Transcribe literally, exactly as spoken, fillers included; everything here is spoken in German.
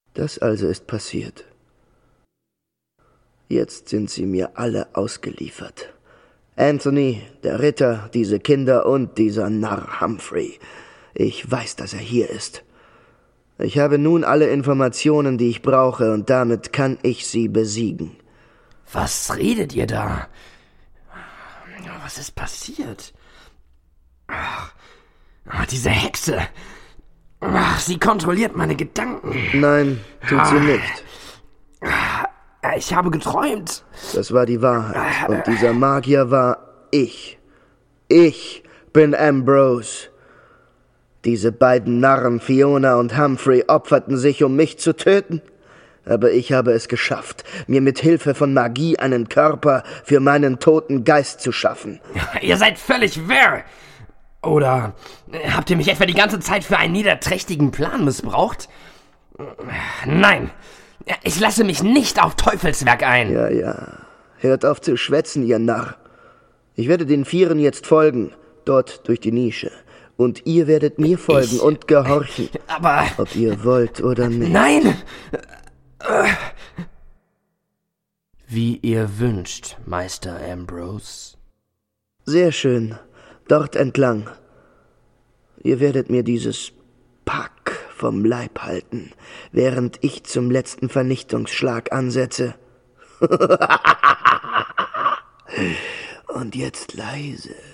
Das also ist passiert. Jetzt sind sie mir alle ausgeliefert. Anthony, der Ritter, diese Kinder und dieser Narr Humphrey. Ich weiß, dass er hier ist. Ich habe nun alle Informationen, die ich brauche, und damit kann ich sie besiegen. Was redet ihr da? Was ist passiert? Ach, diese Hexe. Ach, sie kontrolliert meine Gedanken. Nein, tut sie nicht. Ich habe geträumt. Das war die Wahrheit. Und dieser Magier war ich. Ich bin Ambrose. Diese beiden Narren, Fiona und Humphrey, opferten sich, um mich zu töten. Aber ich habe es geschafft, mir mit Hilfe von Magie einen Körper für meinen toten Geist zu schaffen. Ihr seid völlig wirr. Oder habt ihr mich etwa die ganze Zeit für einen niederträchtigen Plan missbraucht? Nein, ich lasse mich nicht auf Teufelswerk ein. Ja, ja. Hört auf zu schwätzen, ihr Narr. Ich werde den Vieren jetzt folgen, dort durch die Nische. Und ihr werdet mir folgen ich, und gehorchen. Aber... Ob ihr wollt oder nicht. Nein! Wie ihr wünscht, Meister Ambrose. Sehr schön. Dort entlang. Ihr werdet mir dieses Pack vom Leib halten, während ich zum letzten Vernichtungsschlag ansetze. Und jetzt leise.